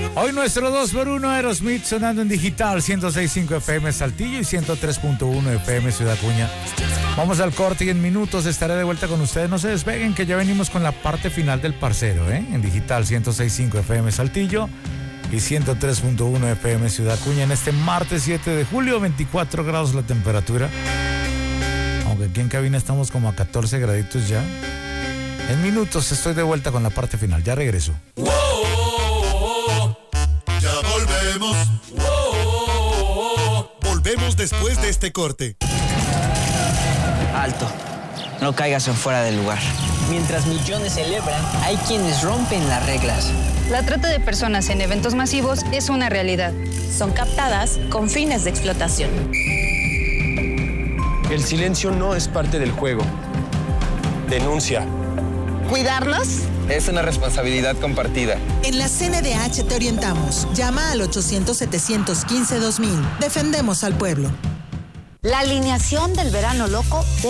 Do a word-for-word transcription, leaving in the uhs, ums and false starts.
Hoy nuestro dos por uno Aerosmith sonando en digital, ciento seis punto cinco F M Saltillo y ciento tres punto uno F M Ciudad Acuña. Vamos al corte y en minutos estaré de vuelta con ustedes. No se despeguen que ya venimos con la parte final del parcero, ¿eh? En digital, ciento seis punto cinco F M Saltillo y ciento tres punto uno F M Ciudad Acuña en este martes siete de julio, veinticuatro grados la temperatura. Aunque aquí en cabina estamos como a catorce graditos ya. En minutos estoy de vuelta con la parte final. Ya regreso. Wow, ya volvemos. Wow, volvemos después de este corte. Alto, no caigas en fuera del lugar. Mientras millones celebran, hay quienes rompen las reglas. La trata de personas en eventos masivos es una realidad. Son captadas con fines de explotación. El silencio no es parte del juego. Denuncia. ¿Cuidarlos? Es una responsabilidad compartida. En la C N D H te orientamos. Llama al ochocientos, setecientos quince, dos mil. Defendemos al pueblo. La alineación del verano loco